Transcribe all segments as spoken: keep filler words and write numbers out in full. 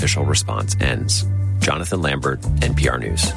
Official response ends. Jonathan Lambert, N P R News.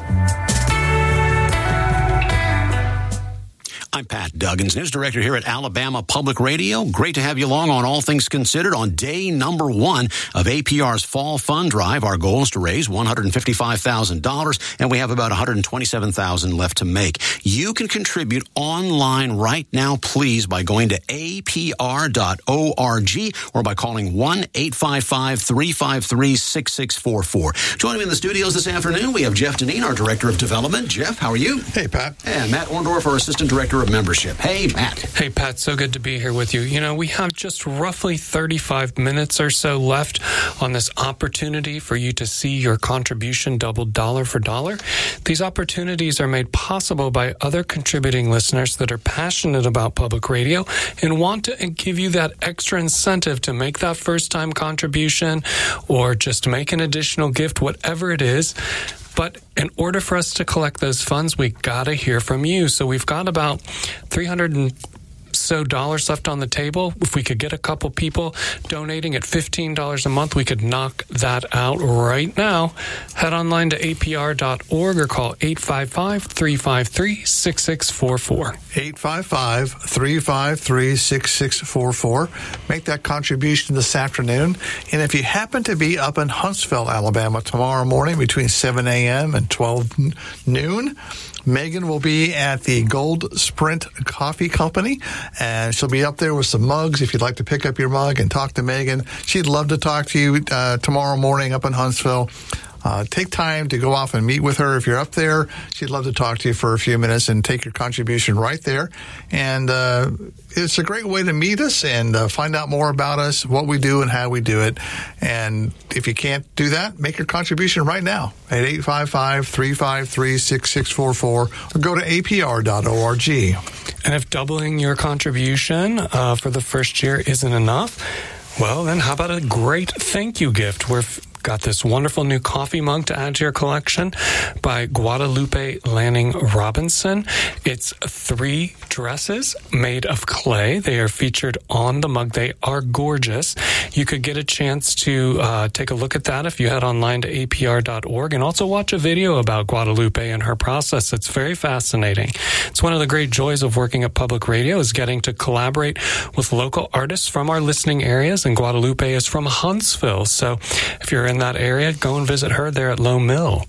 I'm Pat Duggins, news director here at Alabama Public Radio. Great to have you along on All Things Considered on day number one of A P R's Fall Fund Drive. Our goal is to raise one hundred fifty-five thousand dollars, and we have about one hundred twenty-seven thousand dollars left to make. You can contribute online right now, please, by going to A P R dot org or by calling one eight five five, three five three, six six four four. Joining me in the studios this afternoon, we have Jeff Deneen, our Director of Development. Jeff, how are you? Hey, Pat. And Matt Orndorff, our Assistant Director of Membership. Hey, Matt. Hey, Pat. So good to be here with you. You know, we have just roughly thirty-five minutes or so left on this opportunity for you to see your contribution doubled dollar for dollar. These opportunities are made possible by other contributing listeners that are passionate about public radio and want to give you that extra incentive to make that first-time contribution or just make an additional gift, whatever it is. But in order for us to collect those funds, we got to hear from you. So we've got about three hundred and so dollars left on the table. If we could get a couple people donating at fifteen dollars a month, we could knock that out right now. Head online to A P R dot org or call eight five five, three five three, six six four four. eight five five, three five three, six six four four. Make that contribution this afternoon. And if you happen to be up in Huntsville, Alabama tomorrow morning between seven a.m. and twelve noon, Megan will be at the Gold Sprint Coffee Company, and she'll be up there with some mugs if you'd like to pick up your mug and talk to Megan. She'd love to talk to you uh, tomorrow morning up in Huntsville. Uh, take time to go off and meet with her if you're up there. She'd love to talk to you for a few minutes and take your contribution right there. And uh, it's a great way to meet us and uh, find out more about us, what we do and how we do it. And if you can't do that, make your contribution right now at eight five five, three five three, six six four four or go to A P R dot org. And if doubling your contribution uh, for the first year isn't enough, well, then how about a great thank you gift? We're got this wonderful new coffee mug to add to your collection by Guadalupe Lanning Robinson. It's three dresses made of clay. They are featured on the mug. They are gorgeous. You could get a chance to uh, take a look at that if you head online to A P R dot org and also watch a video about Guadalupe and her process. It's very fascinating. It's one of the great joys of working at public radio is getting to collaborate with local artists from our listening areas, and Guadalupe is from Huntsville. So if you're in that area, go and visit her there at Low Mill.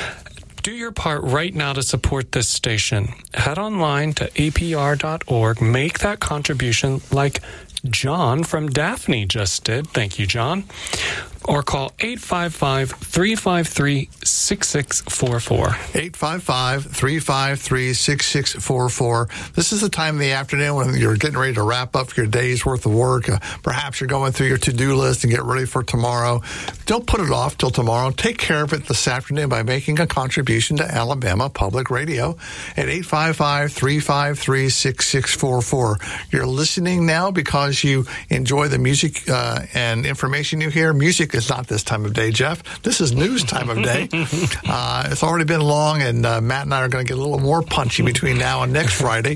Do your part right now to support this station. Head online to A P R dot org. Make that contribution like John from Daphne just did. Thank you, John. Or call eight five five, three five three, six six four four. eight five five, three five three, six six four four. This is the time of the afternoon when you're getting ready to wrap up your day's worth of work. Uh, perhaps you're going through your to-do list and get ready for tomorrow. Don't put it off till tomorrow. Take care of it this afternoon by making a contribution to Alabama Public Radio at eight five five, three five three, six six four four. You're listening now because you enjoy the music uh, and information you hear. Music is not this time of day, Jeff. This is news time of day. Uh, it's already been long, and uh, Matt and I are going to get a little more punchy between now and next Friday.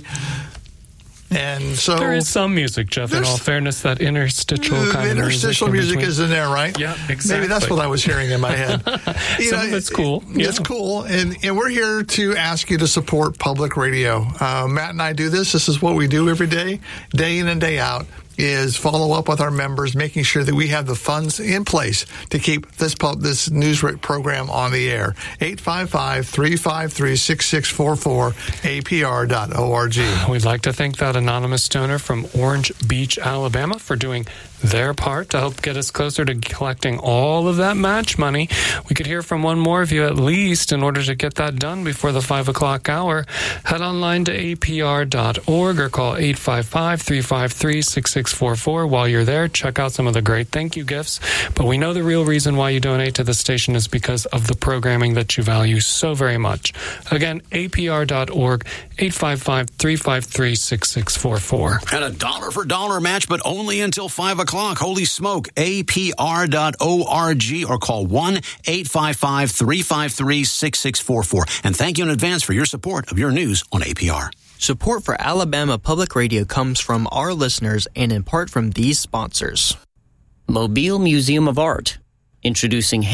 And so there is some music, Jeff. In all fairness, that interstitial uh, kind interstitial of music, music is in there, right? Yeah, exactly. Maybe that's what I was hearing in my head. You some know, of it's cool. It, yeah. It's cool, and and we're here to ask you to support public radio. Uh, Matt and I do this. This is what we do every day, day in and day out. Is follow up with our members, making sure that we have the funds in place to keep this pub, this news program on the air. eight five five, three five three, six six four four, A P R dot org. We'd like to thank that anonymous donor from Orange Beach, Alabama, for doing their part to help get us closer to collecting all of that match money. We could hear from one more of you at least in order to get that done before the five o'clock hour. Head online to A P R dot org or call eight five five, three five three, six six four four. While you're there, check out some of the great thank you gifts. But we know the real reason why you donate to the station is because of the programming that you value so very much. Again, A P R dot org, eight five five, three five three, six six four four. And a dollar for dollar match, but only until five o'clock. Holy smoke. A P R dot org or call one eight five five, three five three, six six four four. And thank you in advance for your support of your news on A P R. Support for Alabama Public Radio comes from our listeners and in part from these sponsors. Mobile Museum of Art, introducing